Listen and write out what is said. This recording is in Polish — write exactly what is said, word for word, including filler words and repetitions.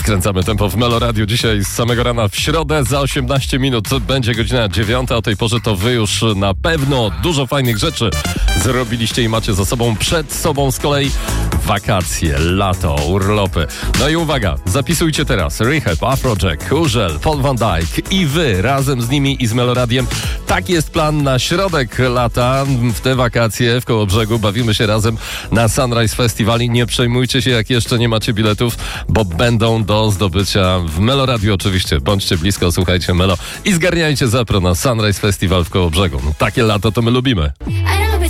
Podkręcamy tempo w Melo Radio dzisiaj z samego rana w środę za osiemnaście minut. Będzie godzina dziewiąta. O tej porze to wy już na pewno dużo fajnych rzeczy zrobiliście i macie za sobą, przed sobą z kolei wakacje, lato, urlopy. No i uwaga, zapisujcie teraz. Rehab, Afrojack, Urzel, Paul Van Dyke i wy razem z nimi i z Melo Radiem. Tak jest plan na środek lata. W te wakacje w Kołobrzegu bawimy się razem na Sunrise Festival i nie przejmujcie się, jak jeszcze nie macie biletów, bo będą do zdobycia w Melo Radio oczywiście. Bądźcie blisko, słuchajcie Melo i zgarniajcie zapro na Sunrise Festival w Kołobrzegu. No, takie lato to my lubimy.